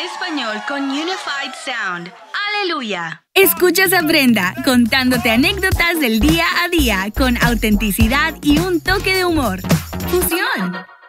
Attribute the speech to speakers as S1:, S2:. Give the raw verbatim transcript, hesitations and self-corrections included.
S1: Español con Unified Sound. ¡Aleluya!
S2: Escuchas a Brenda contándote anécdotas del día a día con autenticidad y un toque de humor. ¡Fusión!